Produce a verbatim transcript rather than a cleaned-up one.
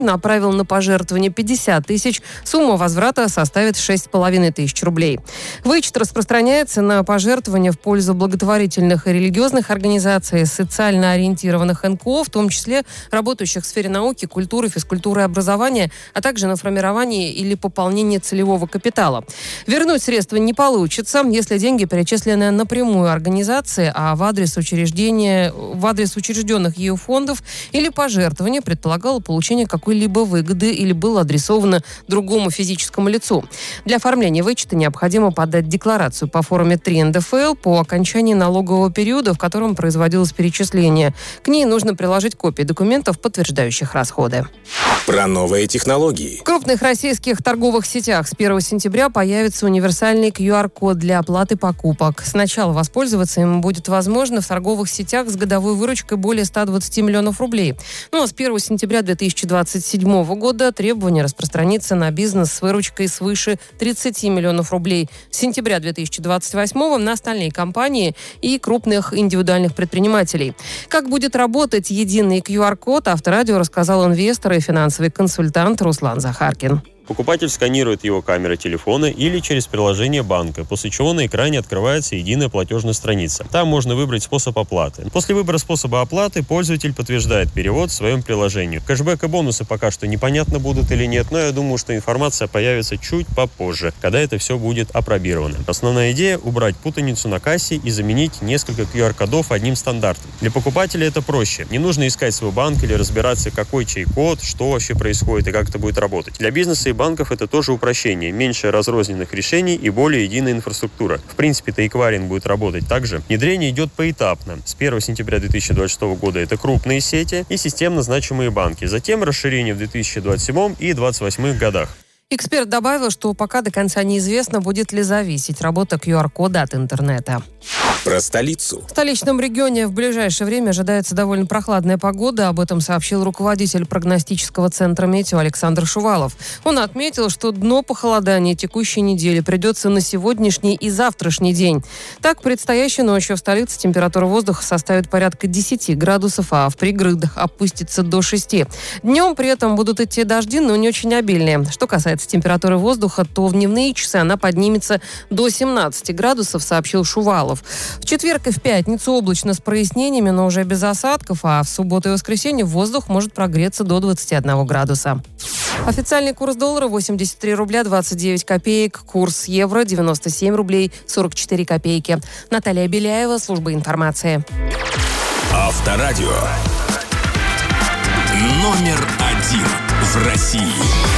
направил на пожертвование пятьдесят тысяч, сумма возврата составит шесть с половиной тысяч рублей. Вычет распространяется на пожертвования в пользу благотворительных и религиозных организаций, социально ориентированных эн ка о, в том числе работающих в сфере науки, культуры, физкультуры и образования, а также на формирование или пополнение целевого капитала. Вернуть средства не получится, если деньги перечислены напрямую организации, а в адрес учреждения, в адрес учрежденных ее фондов или пожертвования предполагало получение какой либо выгоды или было адресовано другому физическому лицу. Для оформления вычета необходимо подать декларацию по форме три эн дэ эф эл по окончании налогового периода, в котором производилось перечисление. К ней нужно приложить копии документов, подтверждающих расходы. Про новые технологии. В крупных российских торговых сетях с первого сентября появится универсальный ку ар код для оплаты покупок. Сначала воспользоваться им будет возможно в торговых сетях с годовой выручкой более ста двадцати миллионов рублей. Ну а с первого сентября две тысячи двадцать седьмого года требование распространится на бизнес с выручкой свыше тридцати миллионов рублей. С сентября две тысячи двадцать восьмого на остальные компании и крупных индивидуальных предпринимателей. Как будет работать единый ку ар код, Авторадио рассказал инвестор и финансовый консультант Руслан Захаркин. Покупатель сканирует его камерой телефона или через приложение банка, после чего на экране открывается единая платежная страница. Там можно выбрать способ оплаты. После выбора способа оплаты пользователь подтверждает перевод в своем приложении. Кэшбэк и бонусы пока что непонятно будут или нет, но я думаю, что информация появится чуть попозже, когда это все будет апробировано. Основная идея – убрать путаницу на кассе и заменить несколько ку ар кодов одним стандартом. Для покупателя это проще. Не нужно искать свой банк или разбираться, какой чей код, что вообще происходит и как это будет работать. Для бизнеса и банков это тоже упрощение, меньше разрозненных решений и более единая инфраструктура. В принципе-то эквайринг будет работать так же. Внедрение идет поэтапно. С первого сентября две тысячи двадцать шестого года это крупные сети и системно значимые банки. Затем расширение в две тысячи двадцать седьмом и две тысячи двадцать восьмом годах. Эксперт добавил, что пока до конца неизвестно, будет ли зависеть работа ку ар кода от интернета. Про столицу. В столичном регионе в ближайшее время ожидается довольно прохладная погода. Об этом сообщил руководитель прогностического центра «Метео» Александр Шувалов. Он отметил, что дно похолодания текущей недели придется на сегодняшний и завтрашний день. Так, предстоящей ночью в столице температура воздуха составит порядка десяти градусов, а в пригородах опустится до шести. Днем при этом будут идти дожди, но не очень обильные. Что касается температуры воздуха, то в дневные часы она поднимется до семнадцати градусов, сообщил Шувалов. В четверг и в пятницу облачно с прояснениями, но уже без осадков, а в субботу и воскресенье воздух может прогреться до двадцати одного градуса. Официальный курс доллара восемьдесят три рубля двадцать девять копеек, курс евро девяносто семь рублей сорок четыре копейки. Наталья Беляева, служба информации. Авторадио. Номер один в России.